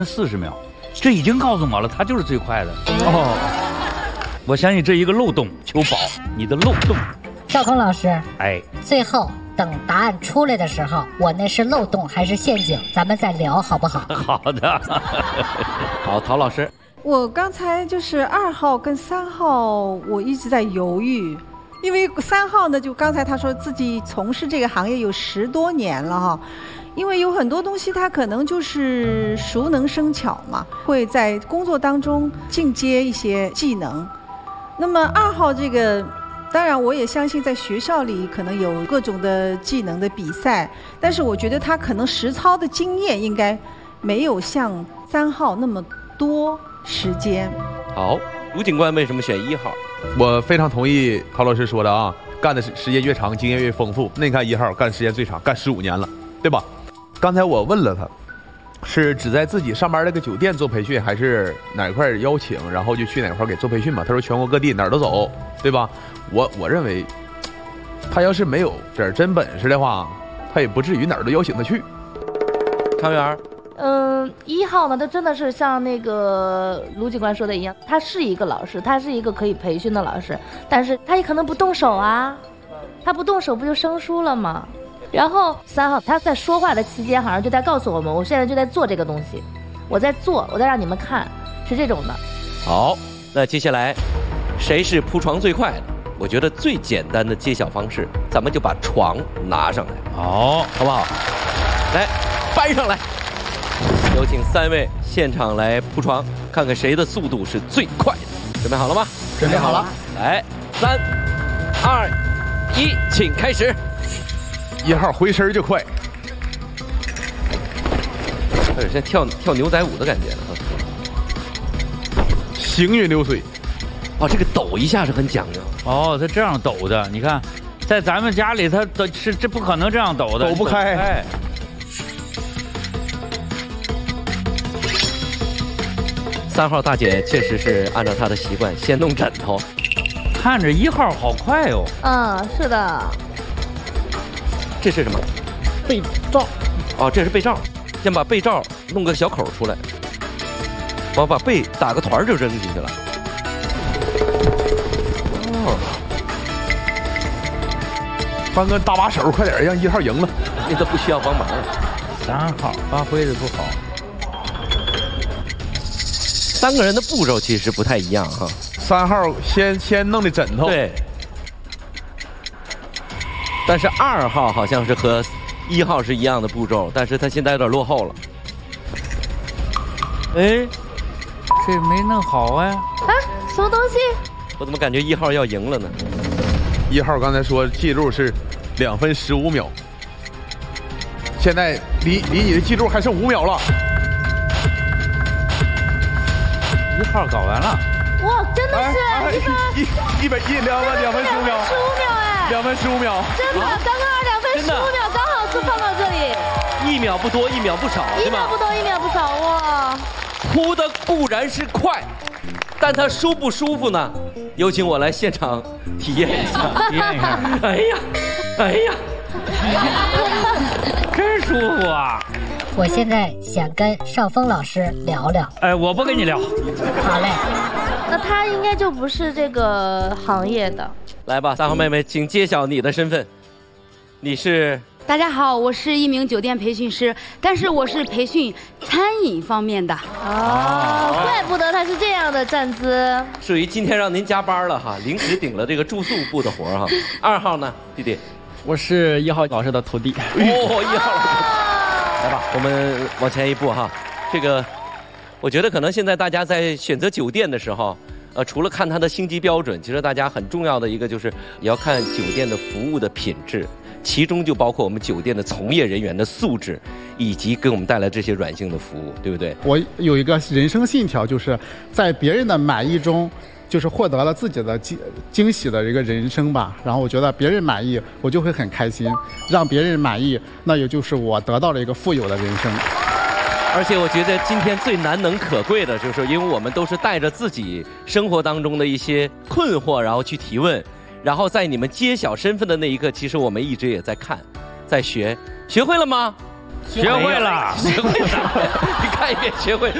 40秒，这已经告诉我了，他就是最快的。哦，我相信这一个漏洞，求宝，你的漏洞。 少峰老师， 哎， 最后等答案出来的时候，我那是漏洞还是陷阱，咱们再聊好不好？ 好的。 好，陶老师， 我刚才就是2号跟3号，我一直在犹豫，因为3号呢，就刚才他说自己从事这个行业有10多年了哈。因为有很多东西，他可能就是熟能生巧嘛，会在工作当中进阶一些技能。那么2号这个，当然我也相信在学校里可能有各种的技能的比赛，但是我觉得他可能实操的经验应该没有像3号那么多时间。 好，卢警官为什么选1号？ 我非常同意陶老师说的啊，干的时间越长，经验越丰富。那你看1号干时间最长，干15年了，对吧？刚才我问了他，是只在自己上班那个酒店做培训，还是哪块邀请，然后就去哪块给做培训嘛？他说全国各地哪儿都走，对吧？我认为，他要是没有点真本事的话，他也不至于哪儿都邀请他去。 常媛 ，1号呢，他真的是像那个卢警官说的一样，他是一个老师，他是一个可以培训的老师，但是他也可能不动手啊，他不动手不就生疏了吗？然后3号他在说话的期间，好像就在告诉我们，我现在就在做这个东西，我在做，我在让你们看，是这种的。 好，那接下来谁是铺床最快的？我觉得最简单的揭晓方式，咱们就把床拿上来， 好不好？来，搬上来。有请3位现场来铺床，看看谁的速度是最快的。准备好了吗？ 准备好了。 来，3、2、1，请开始。 1号回身就快， 有点像跳牛仔舞的感觉了。 行云流水。 哦，这个抖一下是很讲究。 哦，他这样抖的，你看，在咱们家里他是这不可能这样抖的， 抖不开。 哎， 3号大姐确实是按照她的习惯先弄枕头， 看着1号好快哦。 是的。 这是什么？ 被罩。 哦，这是被罩。先把被罩弄个小口出来，我把被打个团就扔进去了。哦， 翻个大把手，快点让1号赢了。 那都不需要帮忙了。 3号发挥的不好。 3个人的步骤其实不太一样哈。 3号先弄的枕头。 对。但是2号好像是和1号是一样的步骤，但是他现在有点落后了。 哎，这没弄好哎。 啊，什么东西？ 我怎么感觉1号要赢了呢 ？1号刚才说记录是2分15秒，现在离你的记录还剩5秒了。 1号搞完了。 哇，真的是 2分15秒哎，2分15秒， 真的，刚刚2分15秒刚好是放到这里 ，1秒不多，1秒不少，对吧？1 秒不多，1秒不少，哇！ 扑的固然是快，但它舒不舒服呢？有请我来现场体验一下， 体验一下。 哎呀，哎呀， 真舒服啊！ 我现在想跟少峰老师聊聊。 哎，我不跟你聊。 好嘞。 那他应该就不是这个行业的。 来吧，3号妹妹，请揭晓你的身份。你是？ 大家好，我是一名酒店培训师，但是我是培训餐饮方面的。 哦，怪不得他是这样的站姿。 属于今天让您加班了哈，临时顶了这个住宿部的活哈。2号呢，弟弟？ 我是1号老师的徒弟。 哦，1号老师。来吧，我们往前一步哈。这个，我觉得可能现在大家在选择酒店的时候，除了看它的星级标准，其实大家很重要的一个就是也要看酒店的服务的品质，其中就包括我们酒店的从业人员的素质，以及给我们带来这些软性的服务，对不对？ 我有一个人生信条，就是在别人的满意中，就是获得了自己的惊喜的一个人生吧。然后我觉得别人满意，我就会很开心；让别人满意，那也就是我得到了一个富有的人生。 而且我觉得今天最难能可贵的就是，因为我们都是带着自己生活当中的一些困惑，然后去提问，然后在你们揭晓身份的那一刻，其实我们一直也在看，在学会了吗？ 学会了， 学会啥？你看一遍学会。